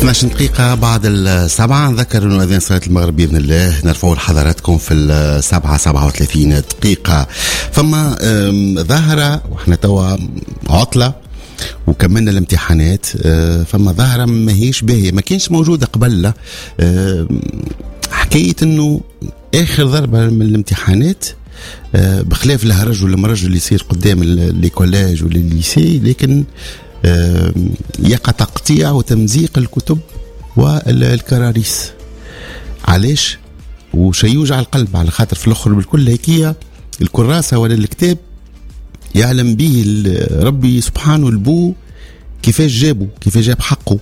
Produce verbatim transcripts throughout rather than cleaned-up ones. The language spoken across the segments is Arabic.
اثناشر دقيقة بعد السبعة. نذكر أنه أذان صلاة المغرب بإذن الله نرفعوا لحضراتكم في السبعة سبعة وثلاثين دقيقة. فما ظاهرة وإحنا توا عطلة وكملنا الامتحانات، فما ظاهرة ما هيش باهية، ما كانش موجودة قبل. حكاية أنه آخر ضربة من الامتحانات بخلاف الهرج والمرج اللي يصير قدام الكوليج والليسي، لكن يقع تقطيع وتمزيق الكتب والكراريس. علاش؟ وشي يوجع القلب، على خاطر في الاخر بالكل هيكية الكراسة ولا الكتاب يعلم به ربي سبحانه البو كيفاش جابه، كيفاش جاب حقه.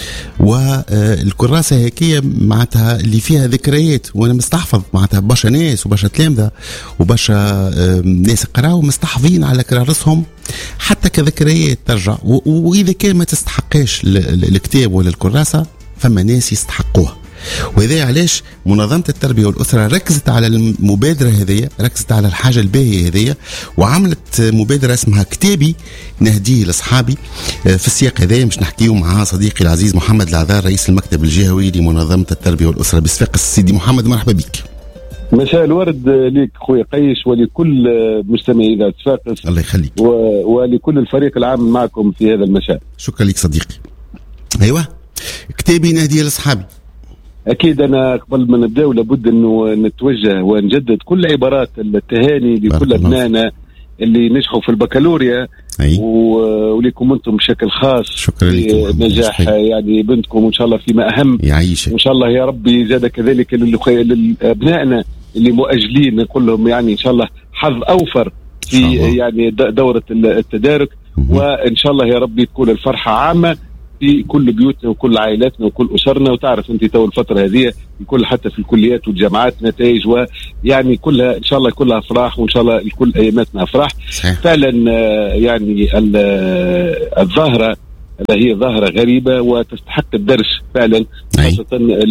والكراسة هيكية معناتها اللي فيها ذكريات، وانا مستحفظ معناتها باشا ناس وباشا تلامذة وباشا ناس قراوا مستحفظين على كرارسهم حتى كذكريات ترجع. واذا كان ما تستحقاش الكتاب ولا الكراسة فما ناس يستحقوها. وهذا علاش منظمة التربية والأسرة ركزت على المبادرة هذه، ركزت على الحاجة الباهية هذه، وعملت مبادرة اسمها كتابي نهديه لأصحابي. في السياق هذا مش نحكيه مع صديقي العزيز محمد العذار رئيس المكتب الجهوي لمنظمة التربية والأسرة بصفاقس. سيدي محمد مرحبا بك. مساء الورد لك خويا قيس ولكل مستمعي إذاعة صفاقس. الله يخليك. و... ولكل الفريق العامل معكم في هذا المساء. شكرا لك صديقي. أيوة كتابي نهديه لأصحابي. أكيد أنا قبل ما نبدأ لابد أنه نتوجه ونجدد كل عبارات التهاني لكل أبنائنا اللي نجحوا في البكالوريا. أي. ولكم أنتم بشكل خاص. شكرا لك. نجاح يعني بنتكم وإن شاء الله فيما أهم يعيشك. وإن شاء الله يا ربي زاد كذلك لأبنائنا اللي مؤجلين نقول لهم يعني إن شاء الله حظ أوفر في يعني دورة التدارك. وإن شاء الله يا ربي تكون الفرحة عامة في كل بيوتنا وكل عائلاتنا وكل أسرنا. وتعرف أنت تو الفترة هذه يكون حتى في الكليات والجامعات نتائج، ويعني كلها إن شاء الله كلها أفراح، وإن شاء الله الكل أياماتنا أفراح. فعلا يعني الظاهرة هي ظاهرة غريبة وتستحق الدرس فعلا، خاصة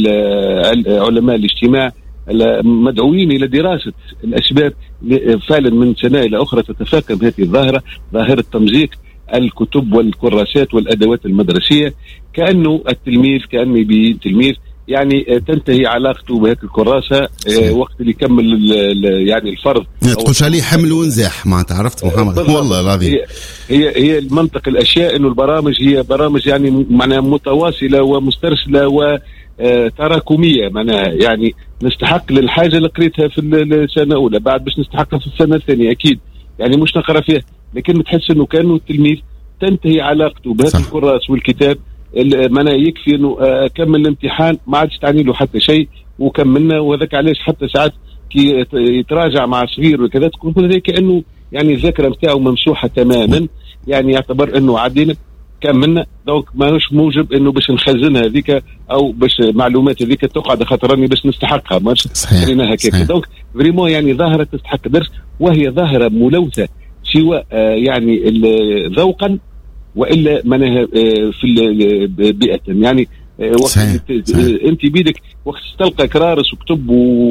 علماء الاجتماع مدعوين إلى دراسة الأسباب. فعلا من سنة إلى أخرى تتفاقم هذه الظاهرة، ظاهرة تمزيق الكتب والكراسات والأدوات المدرسية، كأنه التلميذ كأنه بتلميذ يعني تنتهي علاقته بهذه الكراسة وقت اللي يكمل يعني الفرض. تقولش عليه حمل ونزاح ما تعرفت محمد والله العظيم. هي هي, هي المنطق الأشياء إنه البرامج هي برامج يعني معناها متواصلة ومسترسلة وتراكمية، معناها يعني نستحق للحاجة اللي قريتها في السنة الأولى بعد باش نستحقها في السنة الثانية أكيد يعني مش نقرأ فيها، لكن تحس انه كانه التلميذ تنتهي علاقته بهذا الكراس والكتاب. معناه يكفي انه كمل الامتحان ما عادش تعني له حتى شيء وكملنا. وذاك علاش حتى ساعات كي يتراجع مع صغير وكذا تكون زي كانه يعني الذاكره نتاعو ممسوحه تماما، يعني يعتبر انه عدينا كملنا دونك ماهوش موجب انه باش نخزنها هذيك او باش معلومات هذيك تقعد خاطرني باش نستحقها ماش خليناها هكاك. دونك فريمون يعني ظاهره تستحق درس، وهي ظاهره ملوثه سواء يعني ذوقا والا معناها في بيئه يعني وقت انت بيدك وقت تلقى كرارس وكتب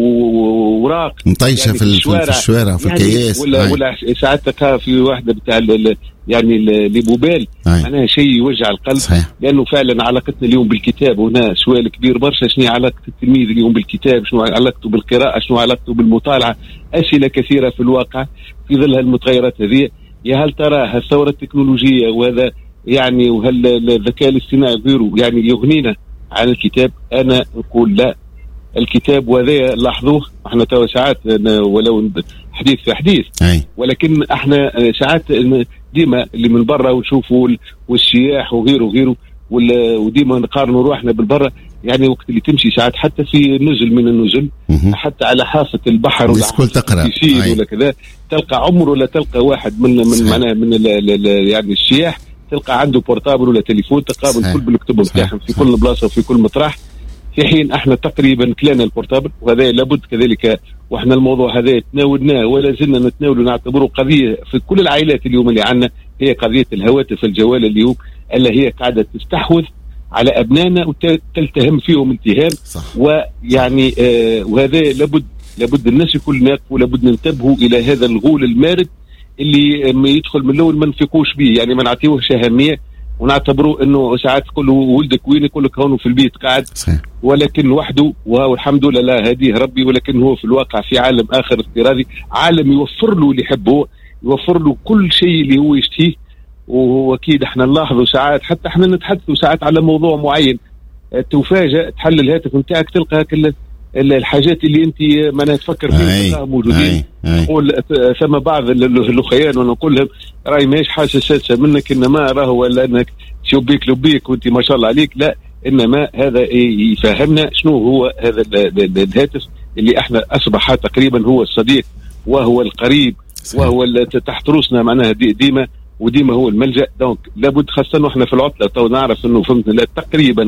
ووراق مطيشه يعني في الشوارع في الشوارع في الكياس يعني ولا ولا ساعات تلقى في واحده بتاع يعني الموبايل، معناها شيء يوجع القلب. صحيح. لانه فعلا علاقتنا اليوم بالكتاب هنا سؤال كبير برشا، شنو علاقه التلميذ اليوم بالكتاب، شنو علاقته بالقراءه، شنو علاقته بالمطالعه. اسئله كثيره في الواقع في ظل هالمتغيرات هذه. يا هل ترى هالثوره التكنولوجيه وهذا يعني وهل الذكاء الاصطناعي غيره يعني يغنينا عن الكتاب؟ انا نقول لا. الكتاب وهذا لاحظوه احنا تو ساعات ولو حديث في حديث أي. ولكن احنا ساعات ديما اللي من برا ونشوفوا والسياح وغيره وغيره وديما نقارنوا روحنا بالبرا، يعني وقت اللي تمشي ساعات حتى في نزل من النزل حتى على حافة البحر ولا تقرأ ولا كذا تلقى عمره ولا تلقى واحد من من معناه من ال ال يعني السياح تلقى عنده بورتابل ولا تليفون تقابل كل بالكتب بتاعهم في كل بلاصة وفي كل مطرح، في حين احنا تقريبا كلنا البورتابل. وهذا لابد كذلك واحنا الموضوع هذا تناولناه ولا زلنا نتناوله نعتبره قضية في كل العائلات اليوم اللي عندنا، هي قضية الهواتف الجوال اليوم اللي هي قاعدة تستحوذ على أبنائنا وتلتهم فيهم التهام. صح. ويعني آه وهذا لابد لابد الناس يكون ناقفوا، لابد ننتبهوا إلى هذا الغول المارد اللي ما يدخل من الأول ما نفيقوش به، يعني ما نعطيوهش أهمية ونعتبروه انه ساعات تقول له ولدك وين، يقول لك هون في البيت قاعد صحيح. ولكن وحده، وهو الحمد لله هديه ربي، ولكن هو في الواقع في عالم اخر افتراضي، عالم يوفر له اللي يحبه، يوفر له كل شيء اللي هو يشتهيه. وهو اكيد احنا نلاحظوا ساعات، حتى احنا نتحدثوا ساعات على موضوع معين، تفاجأ تحل الهاتف نتاعك تلقى كل الحاجات اللي انت ما تفكر فيها موجودين. نقول ثم بعض الاخوان ونقول لهم راي ماهيش حاجه سادسه منك، انما راهو ولا انك شبيك لبيك وانت ما شاء الله عليك، لا، انما هذا يفهمنا شنو هو هذا الهاتف اللي احنا اصبح تقريبا هو الصديق وهو القريب وهو تحت روسنا معناها دي ديما وديما هو الملجأ. دونك لابد خاصة احنا في العطلة تو نعرف انه فهمت تقريبا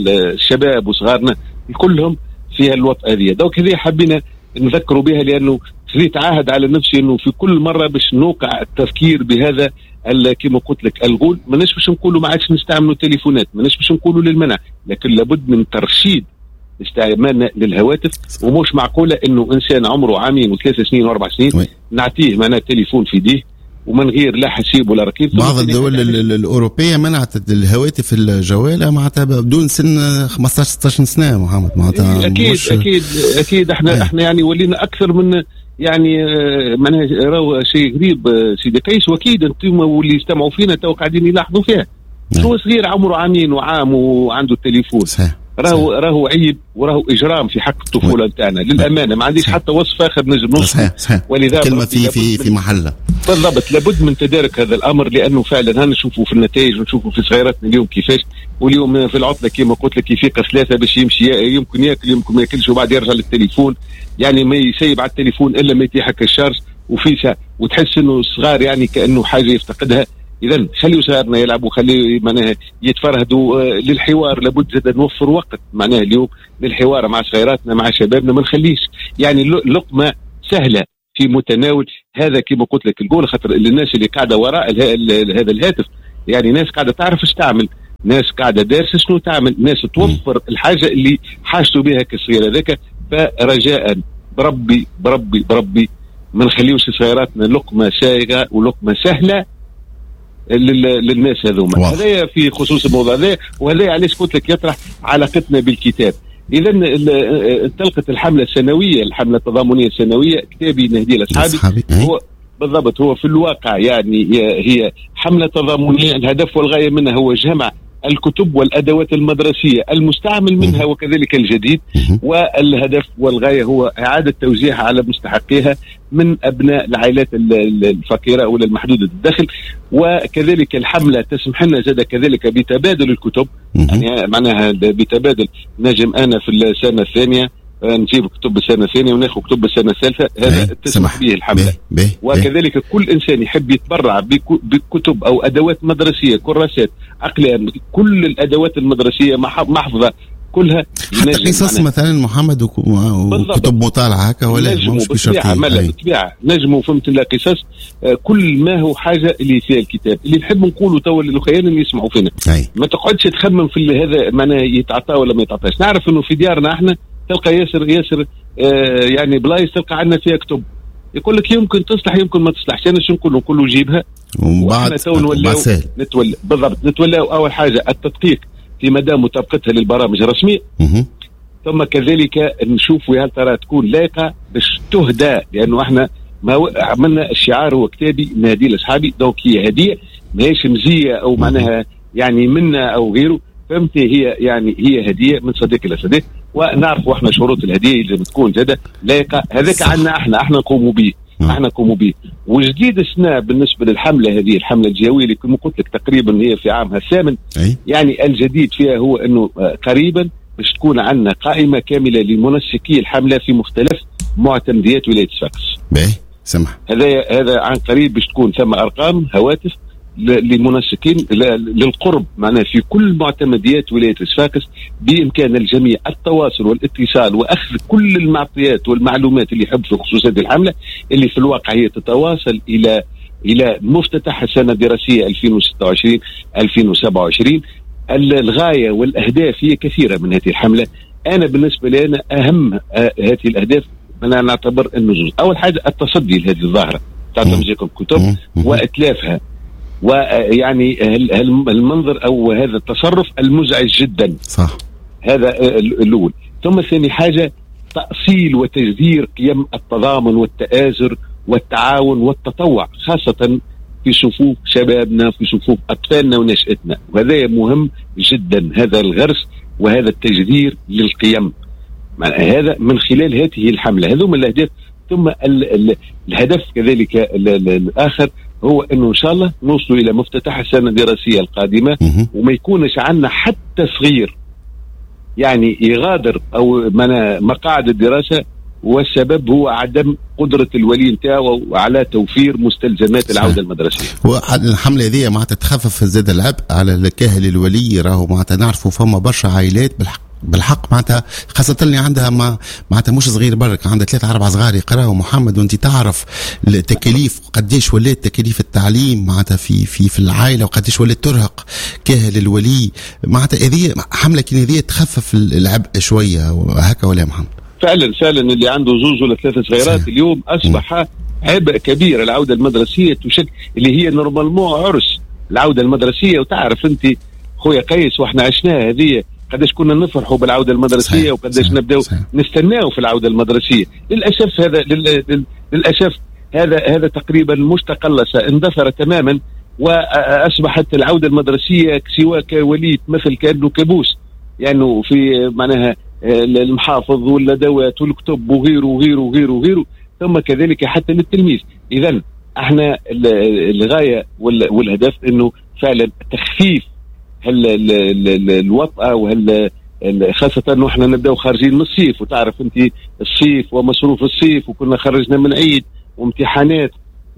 الشباب وصغارنا كلهم فيها الوطأة هذه. دونك هذه حبينا نذكروا بها، لانه خليت عاهد على نفسي انه في كل مرة باش نوقع التفكير بهذا كما قلت لك الغول. ما نش باش نقولوا ما عادش نستعملوا تليفونات، ما نش باش نقولوا للمنع، لكن لابد من ترشيد استعمالنا للهواتف. ومش معقولة انه انسان عمره عامين وثلاث سنين واربع سنين وي. نعطيه معنا تليفون في يديه ومن غير لا حسيب ولا ركيب. بعض الدول الأوروبية منعت الهواتف الجوالة معناتها بدون سن خمسطاش ستطاش سنة محمد معناتها. أكيد مش... أكيد أكيد احنا هي. احنا يعني ولينا أكثر من يعني معناها راهو شيء غريب سيدي قيس، وأكيد أنتم واللي يستمعوا فينا تو قاعدين يلاحظوا فيها. هو صغير عمره عامين وعام وعنده التليفون، راهو راهو عيب وراهو اجرام في حق الطفوله نتاعنا للامانه. ما عنديش حتى وصف اخر نجم نوصفه، ولذا كلمه في في في محلها بالضبط. لابد من تدارك هذا الامر، لانه فعلا هنشوفوا في النتائج ونشوفوا في صغيراتنا اليوم كيفاش. واليوم في العطله كما قلت لك يفيق ثلاثه باش يمشي، يمكن ياكل يمكن ما ياكلش، وبعد يرجع للتليفون، يعني ما يسيب على التليفون الا ما يتيحك الشارج وفيسا، وتحس انه الصغار يعني كانه حاجه يفتقدها. إذن خليوا صغارنا يلعبوا، خليوا معناها يتفرهدوا آه للحوار. لابد زاد نوفر وقت معناها اليوم للحوار مع صغيراتنا مع شبابنا، ما نخليش يعني لقمة سهلة في متناول هذا كما قلت لك الجول. خاطر الناس اللي قاعدة وراء هذا الهاتف يعني ناس قاعدة تعرف ايش تعمل، ناس قاعدة دارسة شنو تعمل، ناس توفر الحاجة اللي حاجتوا بها كصغيرة ذاك. فرجاء بربي بربي بربي ما نخليوش صغيراتنا لقمة سائغة ولقمة سهلة للناس هذوما. هذا في خصوص الموضوع هذا، وهذا علاش قلت لك يطرح علاقتنا بالكتاب. اذا انطلقت الحمله السنويه، الحمله التضامنيه السنويه كتابي نهدي لاصحابي. هو بالضبط هو في الواقع يعني هي حمله تضامنيه، الهدف والغايه منها هو جمع الكتب والادوات المدرسيه المستعمل منها وكذلك الجديد، والهدف والغايه هو اعاده توزيعها على مستحقيها من ابناء العائلات الفقيره او المحدوده الدخل. وكذلك الحمله تسمح لنا زاد كذلك بتبادل الكتب، يعني معناها بتبادل نجم انا في السنه الثانيه نجيب كتب السنه الثانيه وناخذ كتب السنه الثالثه، هذا تسمح به الحمله. بي بي وكذلك بي كل انسان يحب يتبرع بكتب او ادوات مدرسيه، كراسات، اقلام، كل الادوات المدرسيه محفظه كلها، حتى قصص مثلا محمد وكتب مطالعه هكا ولا مش بشرط بالطبيعه نجموا فهمت لا قصص كل ما هو حاجه اللي فيها الكتاب. اللي نحب نقوله تو للاخوان اللي يسمعوا فينا، ما تقعدش تخمم في هذا معناه يتعطى ولا ما يتعطاش. نعرف انه في ديارنا احنا تلقى ياسر ياسر آه يعني بلايص تلقى عندنا فيها كتب، يقول لك يمكن تصلح يمكن ما تصلحش. انا شو نقول نقول له جيبها وبعد نتولى بالضبط نتولى اول حاجه التدقيق في مدى مطابقتها للبرامج الرسميه، ثم كذلك نشوف هل ترى تكون لايقه باش تهدى، لانه احنا ما عملنا الشعار هو كتابي نهدي لاصحابي. دونك هي هديه ماهيش مزيه او معناها يعني منا او غيره، فهمت؟ هي يعني هي هديه من صديق الى صديق، ونعرفوا احنا شروط الهديه لازم تكون زاده لايقه. هذاك عندنا احنا احنا نقوموا به احنا نقوموا به. وجديد السنه بالنسبه للحمله هذه، الحمله الجويه اللي كما قلت لك تقريبا هي في عامها الثامن، يعني الجديد فيها هو انه قريبا باش تكون عندنا قائمه كامله لمنسقي الحمله في مختلف معتمديات ولايه صفاقس. باهي سمح. هذا هذا عن قريب باش تكون ثم ارقام هواتف للمنسقين للقرب معناه في كل معتمديات ولاية صفاقس، بإمكان الجميع التواصل والاتصال وأخذ كل المعطيات والمعلومات اللي يحب في خصوص هذه الحملة، اللي في الواقع هي تتواصل إلى إلى مفتتح السنة الدراسية ألفين وستة وعشرين ألفين وسبعة وعشرين. الغاية والأهداف هي كثيرة من هذه الحملة. أنا بالنسبة لي أنا أهم هذه الأهداف أنا نعتبر أنه أول حاجة التصدي لهذه الظاهرة تاع تمزيق الكتب وإتلافها ويعني المنظر أو هذا التصرف المزعج جدا. صح. هذا الأول. ثم ثاني حاجة تأصيل وتجذير قيم التضامن والتآزر والتعاون والتطوع، خاصة في صفوف شبابنا، في صفوف أطفالنا ونشأتنا، وهذا مهم جدا، هذا الغرس وهذا التجذير للقيم. هذا من خلال هذه الحملة، هذو من الأهداف. ثم ال ال الهدف كذلك ال ال الآخر هو أنه إن شاء الله نوصل إلى مفتتح السنة الدراسية القادمة وما يكونش عندنا حتى صغير يعني يغادر أو مقاعد الدراسة والسبب هو عدم قدرة الولي نتاعو على توفير مستلزمات العودة المدرسية. والحملة هذه معناتها تخفف زاد العبء على الكاهل الولي. راهو معناتها نعرفوا فما برشا عائلات بالحق بالحق معناتها خاصة اللي عندها ما معناتها مش صغير برك، عندها ثلاثة أربعة صغار يقراوا محمد، وأنت تعرف التكاليف قديش ولات تكاليف التعليم معناتها في في في العائلة، وقديش ولات ترهق كاهل الولي. معناتها هذه حملة كي هذه تخفف العبء شوية هكا ولا محمد؟ فعلا فعلا اللي عنده زوج ولا ثلاثة صغيرات اليوم أصبح عبء كبير. العودة المدرسية تشكل اللي هي نورمالمون عرس العودة المدرسية، وتعرف أنت خويا قيس واحنا عشناها هذه قداش كنا نفرحوا بالعودة المدرسية وقداش نبدأ نستناو في العودة المدرسية. للأسف هذا للأسف هذا هذا تقريبا مش تقلص، اندثر تماما، وأصبحت العودة المدرسية سواء كوليد مثل كأنه كابوس، يعني في معناها المحافظ والأدوات والكتب وغيره وغيره وغيره وغيره، ثم كذلك حتى للتلميذ. إذن احنا الغاية والهدف انه فعلا تخفيف هال الوطأة وهال خاصة انه احنا نبدأ خارجين من الصيف، وتعرف انت الصيف ومصروف الصيف وكنا خرجنا من عيد وامتحانات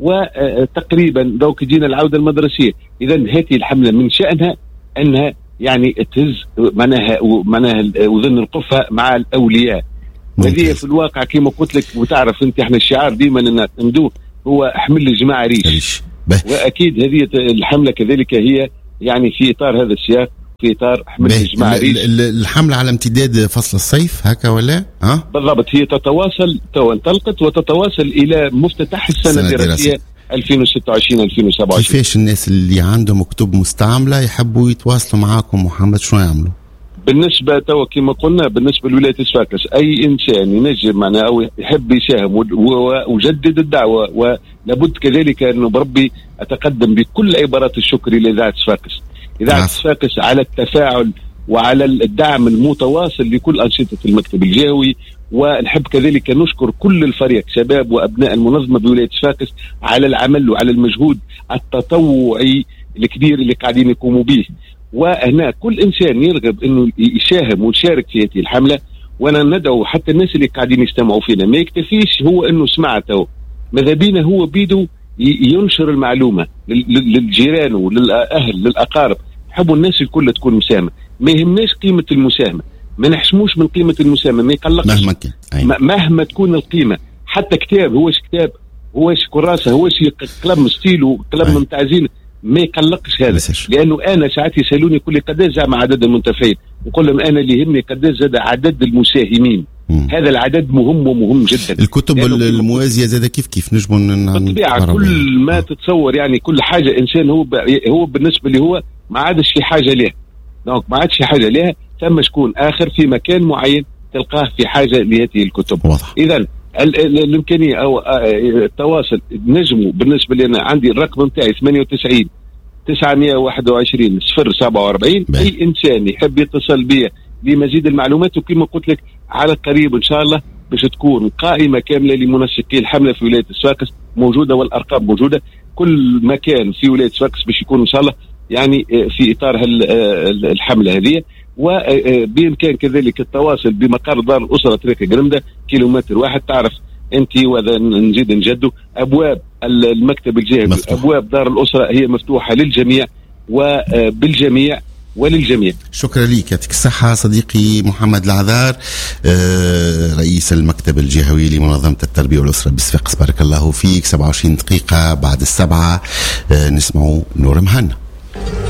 وتقريبا دوك جينا العودة المدرسية. إذن هذه الحملة من شأنها انها يعني تهز معناها معناها وذن القفة مع الأولياء. وهذه في الواقع كما قلت لك، وتعرف انت احنا الشعار ديما ندوه هو احمل الجماعة ريش، واكيد هذه الحملة كذلك هي يعني في اطار هذا السياق، في اطار احمل الجماعة ريش. الحملة على امتداد فصل الصيف هكا ولا ها؟ بالضبط، هي تتواصل تو انطلقت وتتواصل الى مفتتح السنة الدراسية ألفين وستة وعشرين ألفين وسبعة وعشرين. كيفاش الناس اللي عندهم كتب مستعملة يحبوا يتواصلوا معاكم محمد شنو يعملوا؟ بالنسبة تو كما قلنا بالنسبة لولاية صفاقس أي إنسان ينجم معنا أو يحب يساهم وجدد الدعوة، ولابد كذلك أنه بربي أتقدم بكل عبارات الشكر لإذاعة صفاقس. إذاعة صفاقس على التفاعل وعلى الدعم المتواصل لكل أنشطة المكتب الجهوي، ونحب كذلك نشكر كل الفريق شباب وأبناء المنظمة بولاية صفاقس على العمل وعلى المجهود التطوعي الكبير اللي قاعدين يقوموا به. وهنا كل إنسان يرغب أنه يساهم ويشارك في هذه الحملة، وأنا ندعو حتى الناس اللي قاعدين يستمعوا فينا ما يكتفيش هو أنه سمعته، ماذا بينا هو بيده ينشر المعلومة للجيران وللأهل للأقارب. حبوا الناس الكل تكون مساهمة، ما يهمناش قيمة المساهمة، ما نحشموش من قيمة المساهمة، ما يقلقش مهما كان مهما تكون القيمة. حتى كتاب هوش كتاب هوش كراسة هوش قلم ستيل وقلم متاع زينة، ما يقلقش هذا، لأنه أنا ساعات يسألوني كل قداش زعم عدد المنتفعين، نقول لهم أنا اللي يهمني قداش زاد عدد المساهمين. مم. هذا العدد مهم ومهم جدا. الكتب الموازية زاد كيف كيف نجموا بالطبيعة كل ما تتصور، يعني كل حاجة إنسان هو ب... هو بالنسبة لي هو ما عادش في حاجة لها، دونك ما عادش في حاجة لها، ثم شكون آخر في مكان معين تلقاه في حاجة لهذه الكتب. إذن الإمكانية أو التواصل نجموا بالنسبة لي أنا عندي الرقم بتاعي ثمانية وتسعين تسعمائة وواحد وعشرين صفر سبعة وأربعين. أي إنسان يحب يتصل بي لمزيد المعلومات، وكما قلت لك على قريب إن شاء الله باش تكون قائمة كاملة لمنسقي الحملة في ولاية صفاقس موجودة، والأرقام موجودة، كل مكان في ولاية صفاقس باش يكون إن شاء الله يعني في إطار الحملة هذه. وبإمكان كذلك التواصل بمقر دار الأسرة طريق قرمدة كيلومتر واحد. تعرف أنت وهذا نزيد نجده أبواب المكتب الجهوي، أبواب دار الأسرة هي مفتوحة للجميع وبالجميع وللجميع. شكرا لك، يعطيك الصحة صديقي محمد العذار، رئيس المكتب الجهوي لمنظمة التربية والأسرة بصفاقس. بارك الله فيك. سبعة وعشرين دقيقة بعد السبعة نسمعوا نور مهنا.